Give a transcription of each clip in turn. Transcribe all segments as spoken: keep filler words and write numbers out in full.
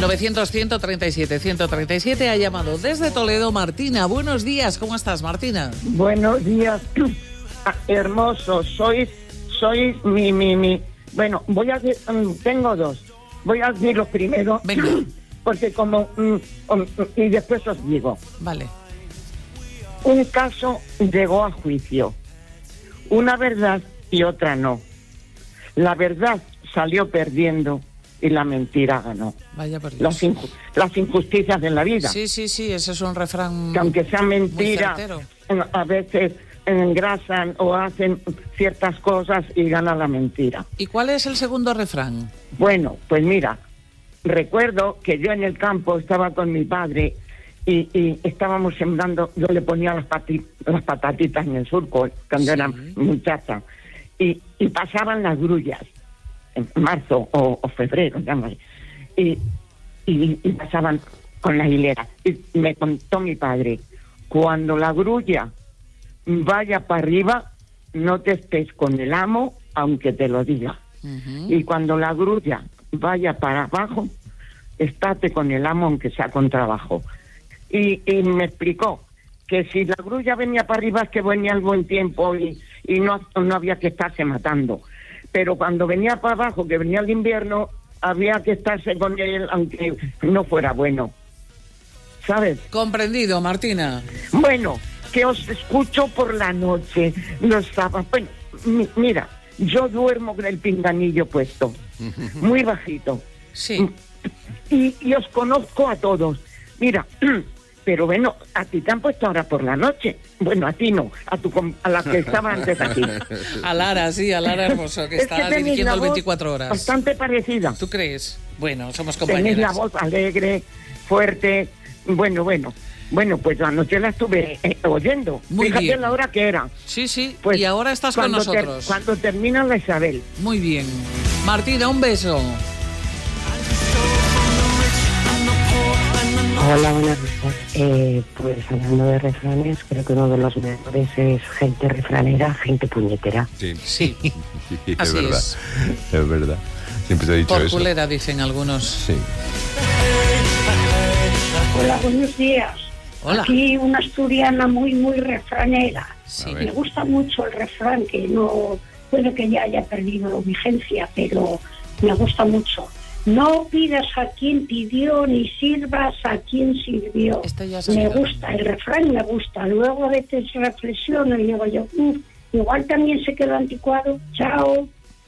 novecientos, ciento treinta y siete, ciento treinta y siete ha llamado desde Toledo Martina. Buenos días, ¿cómo estás, Martina? Buenos días, hermoso. Sois, sois mi, mi, mi. Bueno, voy a decir, tengo dos. Voy a decir los primeros. Venga. Porque como, y después os digo. Vale. Un caso llegó a juicio. Una verdad y otra no. La verdad salió perdiendo y la mentira ganó. Vaya por Dios. Las, inju- las injusticias de la vida. Sí, sí, sí, ese es un refrán. Que aunque sea mentira, a veces engrasan o hacen ciertas cosas y gana la mentira. ¿Y cuál es el segundo refrán? Bueno, pues mira, recuerdo que yo en el campo estaba con mi padre y, y estábamos sembrando, yo le ponía las, pati- las patatitas en el surco cuando Sí. era muchacha y, y pasaban las grullas en marzo o, o febrero, llámale, y, y, y pasaban con la hilera. Y me contó mi padre, cuando la grulla vaya para arriba, no te estés con el amo, aunque te lo diga. Uh-huh. Y cuando la grulla vaya para abajo, estate con el amo, aunque sea con trabajo. Y, y me explicó que si la grulla venía para arriba es que venía el buen tiempo y, y no, no había que estarse matando. Pero cuando venía para abajo, que venía el invierno, había que estarse con él, aunque no fuera bueno. ¿Sabes? Comprendido, Martina. Bueno, que os escucho por la noche, los sábados. Bueno, mi, mira, yo duermo con el pinganillo puesto, muy bajito. Sí. Y, y os conozco a todos. Mira, pero bueno, a ti te han puesto ahora por la noche. Bueno, a ti no, a tu a la que estaba antes aquí. A Lara, sí, a Lara Hermoso, que es está que dirigiendo el veinticuatro horas. Bastante parecida. ¿Tú crees? Bueno, somos compañeras. Tenéis la voz alegre, fuerte. Bueno, bueno. Bueno, pues anoche la estuve eh, oyendo. Muy Fíjate bien. la hora que era. Sí, sí, pues y ahora estás con nosotros. Ter, cuando termina la Isabel. Muy bien. Martina, un beso. Hola, buenas noches. Eh, pues hablando de refranes, creo que uno de los mejores es gente refranera, gente puñetera. Sí, sí. sí es Así verdad. Es. es verdad. Siempre te he dicho Por eso. culera, dicen algunos. Sí. Hola, buenos días. Hola. Aquí una asturiana muy, muy refranera. Sí. Me gusta mucho el refrán, que no, puede que ya haya perdido vigencia, pero me gusta mucho. No pidas a quien pidió, ni sirvas a quien sirvió. Me gusta, el refrán me gusta. Luego a veces reflexiono y digo yo, uff, igual también se quedó anticuado. Chao.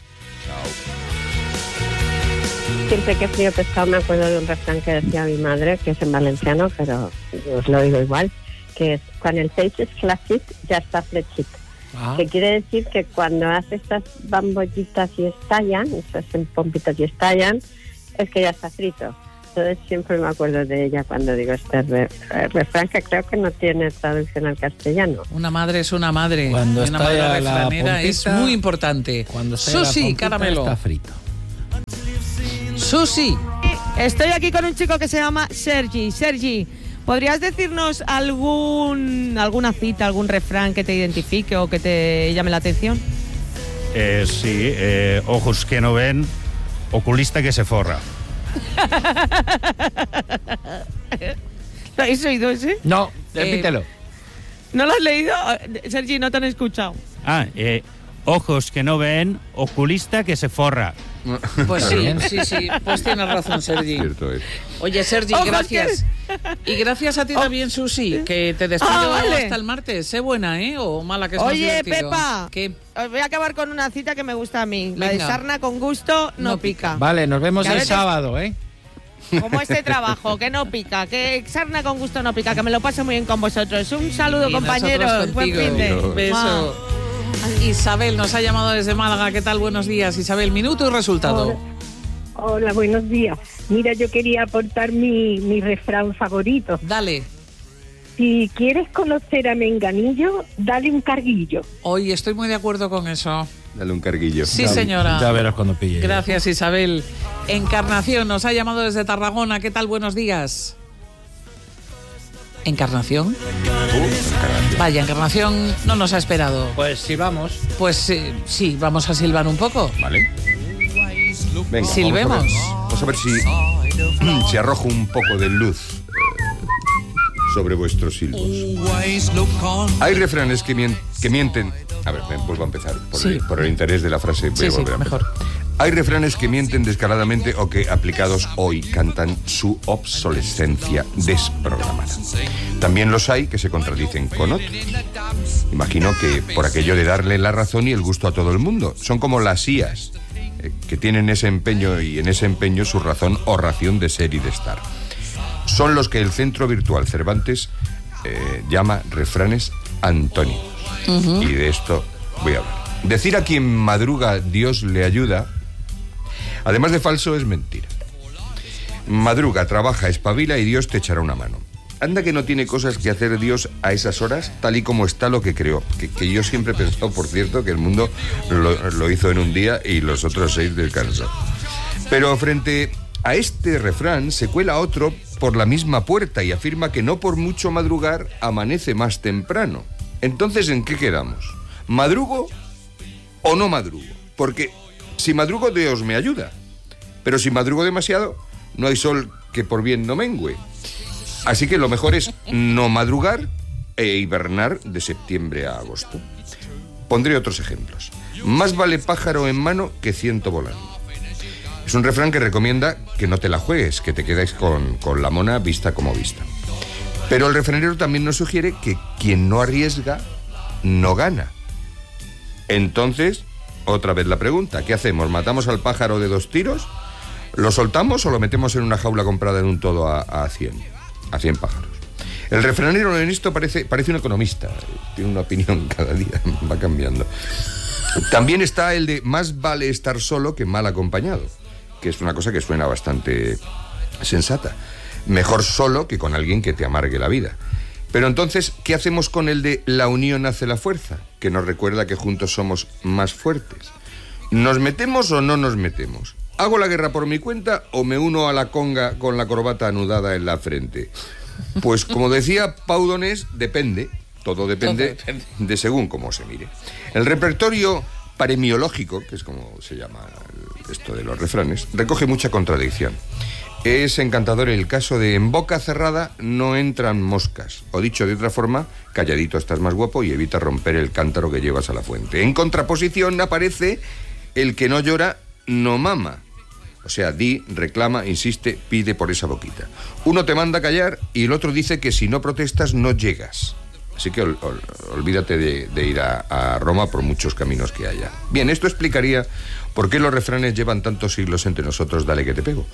Siempre que frío pescado me acuerdo de un refrán que decía mi madre, que es en valenciano, pero os lo digo igual, que es, cuando el peix es flaccit, ya está flechit. Ah. Que quiere decir que cuando hace estas bambollitas y estallan, estas pompitas y estallan, es que ya está frito. Entonces siempre me acuerdo de ella cuando digo este re, re, refrán, que creo que no tiene traducción al castellano. Una madre es una madre. Cuando una madre está refranera la es muy importante. Cuando Susi, caramelo. Está frito. Susi. Estoy aquí con un chico que se llama Sergi. Sergi, ¿podrías decirnos algún alguna cita, algún refrán que te identifique o que te llame la atención? Eh, sí, eh, ojos que no ven, oculista que se forra. ¿Lo habéis oído ese? No, repítelo. Eh, ¿No lo has leído? Sergi, no te han escuchado. Ah, eh, ojos que no ven, oculista que se forra. Pues sí, sí, sí, pues tienes razón, Sergi. Cierto es. Oye, Sergi, Ojos gracias. Que... Y gracias a ti oh. también, Susi, que te despido ah, vale. hasta el martes. Sé buena, ¿eh? O mala, que es Oye, más divertido. Pepa, ¿qué? Os voy a acabar con una cita que me gusta a mí. Venga. La de sarna con gusto no, no pica. pica. Vale, nos vemos el sábado, ¿eh? Como este trabajo, que no pica, que sarna con gusto no pica, que me lo paso muy bien con vosotros. Un saludo, y compañeros. Buen fin de. Un beso. Ah. Isabel nos ha llamado desde Málaga. ¿Qué tal? Buenos días, Isabel. Minuto y resultado. Hola, Hola buenos días. Mira, yo quería aportar mi, mi refrán favorito. Dale. Si quieres conocer a Menganillo, dale un carguillo. Hoy estoy muy de acuerdo con eso. Dale un carguillo. Sí, señora. Ya verás cuando pille. Gracias, Isabel. Encarnación nos ha llamado desde Tarragona. ¿Qué tal? Buenos días. ¿Encarnación? Uh, Encarnación. Vaya, Encarnación no nos ha esperado. Pues sí, vamos. Pues eh, sí, vamos a silbar un poco. Vale. Venga, Silbemos. Vamos a ver, vamos a ver si se arroja un poco de luz eh, sobre vuestros silbos. Hay refranes que, mien- que mienten. A ver, me vuelvo a empezar por, Sí. el, por el interés de la frase. Voy Sí, a sí, volver a empezar. mejor. Hay refranes que mienten descaradamente o que, aplicados hoy, cantan su obsolescencia desprogramada. También los hay que se contradicen con otros. Imagino que por aquello de darle la razón y el gusto a todo el mundo. Son como las I As, eh, que tienen ese empeño y en ese empeño su razón o ración de ser y de estar. Son los que el Centro Virtual Cervantes eh, llama refranes antónimos. Uh-huh. Y de esto voy a hablar. Decir a quien madruga Dios le ayuda, además de falso, es mentira. Madruga, trabaja, espabila y Dios te echará una mano. Anda que no tiene cosas que hacer Dios a esas horas, tal y como está lo que creó. Que, que yo siempre he pensado, por cierto, que el mundo lo, lo hizo en un día y los otros seis descansó. Pero frente a este refrán se cuela otro por la misma puerta y afirma que no por mucho madrugar amanece más temprano. Entonces, ¿en qué quedamos? ¿Madrugo o no madrugo? Porque si madrugo, Dios me ayuda. Pero si madrugo demasiado, no hay sol que por bien no mengüe. Así que lo mejor es no madrugar e hibernar de septiembre a agosto. Pondré otros ejemplos. Más vale pájaro en mano que ciento volando. Es un refrán que recomienda que no te la juegues, que te quedes con, con la mona vista como vista. Pero el refranero también nos sugiere que quien no arriesga, no gana. Entonces, otra vez la pregunta, ¿qué hacemos? ¿Matamos al pájaro de dos tiros? ¿Lo soltamos o lo metemos en una jaula comprada en un todo a, a cien? A cien pájaros. El refranero en esto parece, parece un economista. Tiene una opinión cada día, va cambiando. También está el de más vale estar solo que mal acompañado, que es una cosa que suena bastante sensata. Mejor solo que con alguien que te amargue la vida. Pero entonces, ¿qué hacemos con el de la unión hace la fuerza? Que nos recuerda que juntos somos más fuertes. ¿Nos metemos o no nos metemos? ¿Hago la guerra por mi cuenta o me uno a la conga con la corbata anudada en la frente? Pues como decía Pau Donés, depende. Todo depende, Todo depende de según cómo se mire. El repertorio paremiológico, que es como se llama esto de los refranes, recoge mucha contradicción. Es encantador el caso de en boca cerrada no entran moscas. O dicho de otra forma, calladito estás más guapo y evita romper el cántaro que llevas a la fuente. En contraposición aparece el que no llora, no mama. O sea, di, reclama, insiste, pide por esa boquita. Uno te manda a callar y el otro dice que si no protestas no llegas. Así que ol, ol, olvídate de, de ir a, a Roma por muchos caminos que haya. Bien, esto explicaría por qué los refranes llevan tantos siglos entre nosotros, dale que te pego.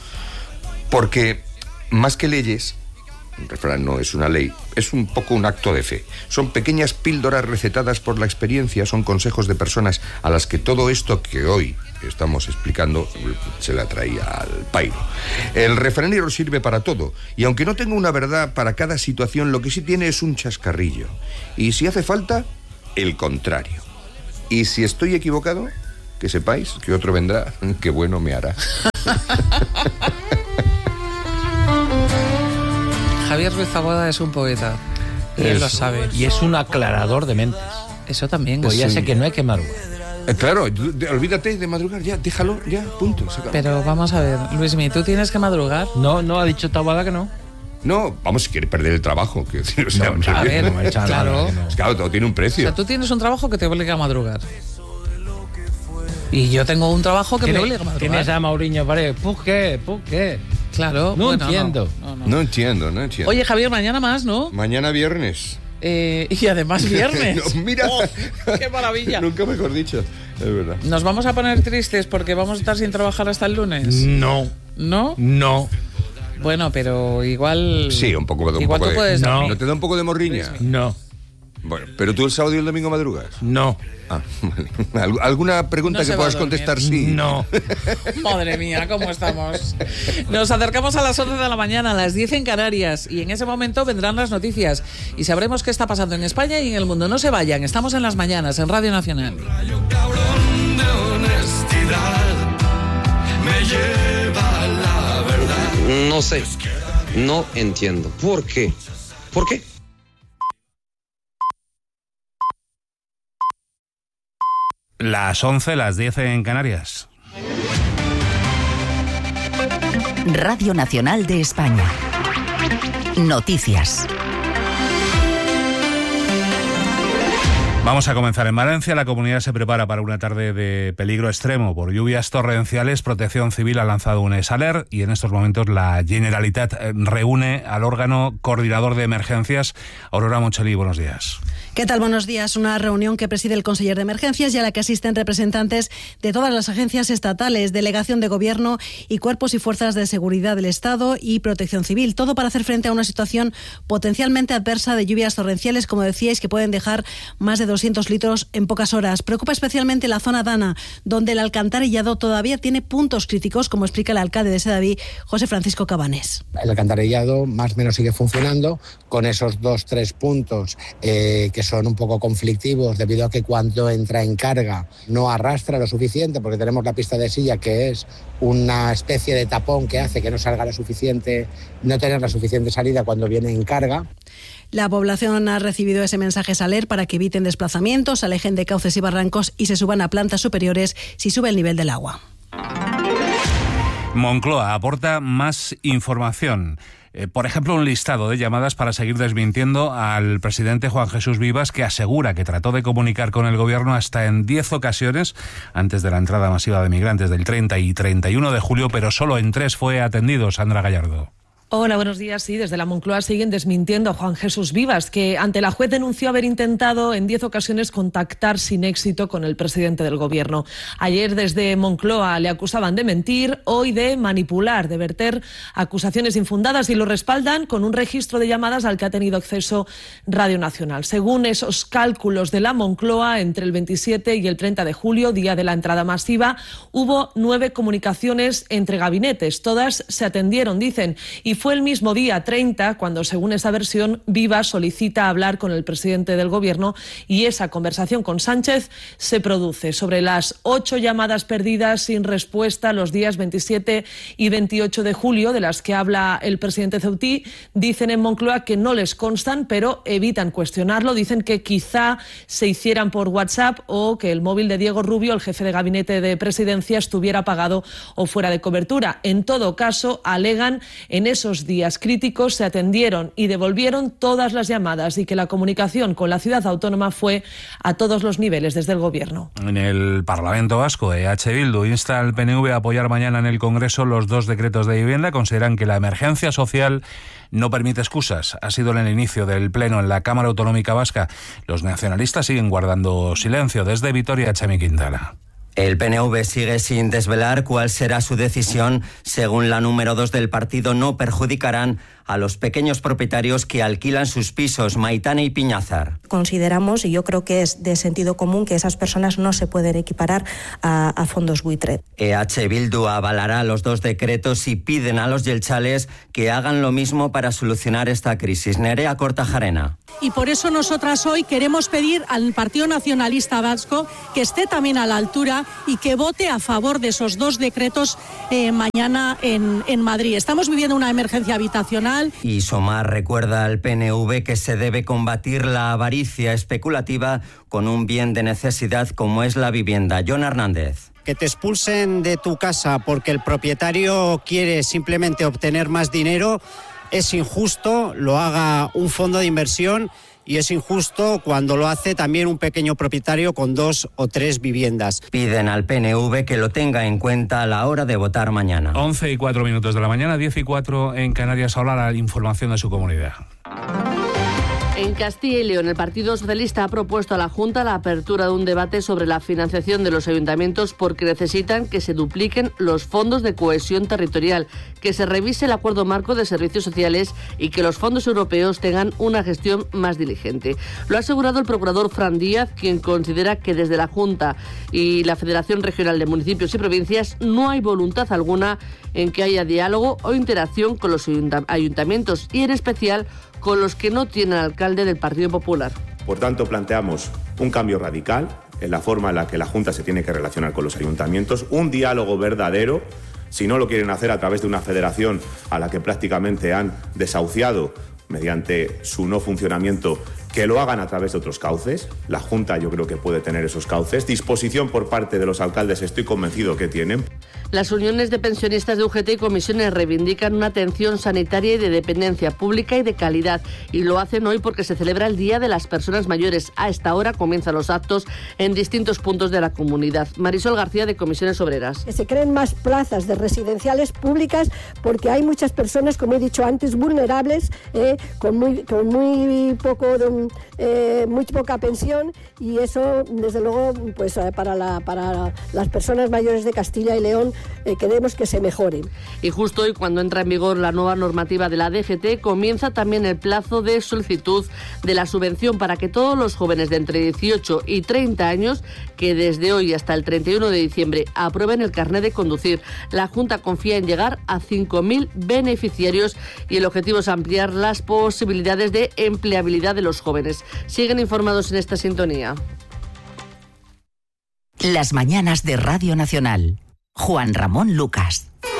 Porque más que leyes, un refrán no es una ley, es un poco un acto de fe. Son pequeñas píldoras recetadas por la experiencia, son consejos de personas a las que todo esto que hoy estamos explicando se la traía al pairo. El refranero sirve para todo, y aunque no tenga una verdad para cada situación, lo que sí tiene es un chascarrillo. Y si hace falta, el contrario. Y si estoy equivocado, que sepáis que otro vendrá, que bueno me hará. Javier Ruiz Taboada es un poeta. Y él lo sabe. Y es un aclarador de mentes. Eso también. Pues ya sí. sé que no hay que madrugar. Eh, claro, de, olvídate de madrugar, ya, déjalo, ya, punto. Pero vamos a ver, Luismi, ¿tú tienes que madrugar? No, no, ha dicho Taboada que no. No, vamos, si quiere perder el trabajo. Que, o sea, no, a ver, no, claro. No. Claro, todo tiene un precio. O sea, tú tienes un trabajo que te obliga a madrugar. Y yo tengo un trabajo que me obliga a madrugar. Tienes a Mauriño Paredes. ¿Por qué? ¿Por qué? Claro. No bueno, entiendo. No, no, no. no entiendo, no entiendo. Oye, Javier, mañana más, ¿no? Mañana viernes. Eh, y además viernes. no, mira. Oh, ¡qué maravilla! Nunca mejor dicho. Es verdad. ¿Nos vamos a poner tristes porque vamos a estar sin trabajar hasta el lunes? No. ¿No? No. Bueno, pero igual... Sí, un poco, un igual poco tú de... puedes no. ¿No te da un poco de morriña? No. Bueno, ¿pero tú el sábado y el domingo madrugas? No. Ah, vale. ¿Alguna pregunta no que puedas contestar? Sí. No. Madre mía, ¿cómo estamos? Nos acercamos a las once de la mañana, a las diez en Canarias, y en ese momento vendrán las noticias y sabremos qué está pasando en España y en el mundo. No se vayan, estamos en las mañanas, en Radio Nacional. No sé, no entiendo. ¿Por qué? ¿Por qué? Las once, las diez en Canarias. Radio Nacional de España. Noticias. Vamos a comenzar en Valencia. La comunidad se prepara para una tarde de peligro extremo por lluvias torrenciales. Protección Civil ha lanzado un ESALER y en estos momentos la Generalitat reúne al órgano coordinador de emergencias. Aurora Moncheli, buenos días. ¿Qué tal? Buenos días. Una reunión que preside el conseller de Emergencias y a la que asisten representantes de todas las agencias estatales, delegación de gobierno y cuerpos y fuerzas de seguridad del Estado y Protección Civil. Todo para hacer frente a una situación potencialmente adversa de lluvias torrenciales, como decíais, que pueden dejar más de doscientos litros en pocas horas. Preocupa especialmente la zona Dana, donde el alcantarillado todavía tiene puntos críticos, como explica el alcalde de Sedaví, José Francisco Cabanes. El alcantarillado más o menos sigue funcionando con esos dos, tres puntos eh, que son un poco conflictivos debido a que cuando entra en carga no arrastra lo suficiente, porque tenemos la pista de silla, que es una especie de tapón que hace que no salga la suficiente, no tener la suficiente salida cuando viene en carga. La población ha recibido ese mensaje SALER para que eviten desplazamientos, alejen de cauces y barrancos y se suban a plantas superiores si sube el nivel del agua. Moncloa aporta más información. Eh, por ejemplo, un listado de llamadas para seguir desmintiendo al presidente Juan Jesús Vivas, que asegura que trató de comunicar con el gobierno hasta en diez ocasiones antes de la entrada masiva de migrantes del treinta y treinta y uno de julio, pero solo en tres fue atendido. Sandra Gallardo. Hola, buenos días. Sí, desde la Moncloa siguen desmintiendo a Juan Jesús Vivas, que ante la juez denunció haber intentado en diez ocasiones contactar sin éxito con el presidente del gobierno. Ayer desde Moncloa le acusaban de mentir, hoy de manipular, de verter acusaciones infundadas, y lo respaldan con un registro de llamadas al que ha tenido acceso Radio Nacional. Según esos cálculos de la Moncloa, entre el veintisiete y el treinta de julio, día de la entrada masiva, hubo nueve comunicaciones entre gabinetes. Todas se atendieron, dicen, y fue el mismo día treinta cuando, según esa versión, Vivas solicita hablar con el presidente del gobierno y esa conversación con Sánchez se produce. Sobre las ocho llamadas perdidas sin respuesta los días veintisiete y veintiocho de julio, de las que habla el presidente Ceutí, dicen en Moncloa que no les constan, pero evitan cuestionarlo. Dicen que quizá se hicieran por WhatsApp o que el móvil de Diego Rubio, el jefe de gabinete de presidencia, estuviera apagado o fuera de cobertura. En todo caso, alegan en esos días críticos se atendieron y devolvieron todas las llamadas y que la comunicación con la ciudad autónoma fue a todos los niveles desde el gobierno. En el Parlamento Vasco, E H Bildu insta al P N V a apoyar mañana en el Congreso los dos decretos de vivienda. Consideran que la emergencia social no permite excusas. Ha sido en el inicio del pleno en la Cámara Autonómica Vasca. Los nacionalistas siguen guardando silencio. Desde Vitoria, Chemi Quintana. El P N V sigue sin desvelar cuál será su decisión. Según la número dos del partido, no perjudicarán a los pequeños propietarios que alquilan sus pisos. Maitane y Piñazar. Consideramos, y yo creo que es de sentido común, que esas personas no se pueden equiparar a, a fondos buitre. E H Bildu avalará los dos decretos y piden a los yelchales que hagan lo mismo para solucionar esta crisis. Nerea Kortajarena. Y por eso nosotras hoy queremos pedir al Partido Nacionalista Vasco que esté también a la altura y que vote a favor de esos dos decretos eh, mañana en, en Madrid. Estamos viviendo una emergencia habitacional. Y Somar recuerda al P N V que se debe combatir la avaricia especulativa con un bien de necesidad como es la vivienda. John Hernández. Que te expulsen de tu casa porque el propietario quiere simplemente obtener más dinero es injusto, lo haga un fondo de inversión, y es injusto cuando lo hace también un pequeño propietario con dos o tres viviendas. Piden al P N V que lo tenga en cuenta a la hora de votar mañana. once y cuatro minutos de la mañana, diez y cuatro en Canarias. Ahora la información de su comunidad. En Castilla y León, el Partido Socialista ha propuesto a la Junta la apertura de un debate sobre la financiación de los ayuntamientos porque necesitan que se dupliquen los fondos de cohesión territorial, que se revise el acuerdo marco de servicios sociales y que los fondos europeos tengan una gestión más diligente. Lo ha asegurado el procurador Fran Díaz, quien considera que desde la Junta y la Federación Regional de Municipios y Provincias no hay voluntad alguna en que haya diálogo o interacción con los ayuntamientos y en especial con los que no tienen alcalde del Partido Popular. Por tanto, planteamos un cambio radical en la forma en la que la Junta se tiene que relacionar con los ayuntamientos, un diálogo verdadero. Si no lo quieren hacer a través de una federación a la que prácticamente han desahuciado mediante su no funcionamiento que lo hagan a través de otros cauces. La Junta yo creo que puede tener esos cauces. Disposición por parte de los alcaldes estoy convencido que tienen. Las uniones de pensionistas de U G T y comisiones reivindican una atención sanitaria y de dependencia pública y de calidad, y lo hacen hoy porque se celebra el Día de las Personas Mayores. A esta hora comienzan los actos en distintos puntos de la comunidad. Marisol García, de Comisiones Obreras. Que se creen más plazas de residenciales públicas porque hay muchas personas, como he dicho antes, vulnerables, eh, con, muy, con muy, poco de, eh, muy poca pensión, y eso, desde luego, pues para, la, para las personas mayores de Castilla y León, Eh, queremos que se mejore. Y justo hoy, cuando entra en vigor la nueva normativa de la D G T, comienza también el plazo de solicitud de la subvención para que todos los jóvenes de entre dieciocho y treinta años, que desde hoy hasta el treinta y uno de diciembre aprueben el carnet de conducir. La Junta confía en llegar a cinco mil beneficiarios y el objetivo es ampliar las posibilidades de empleabilidad de los jóvenes. Siguen informados en esta sintonía. Las mañanas de Radio Nacional. Juan Ramón Lucas.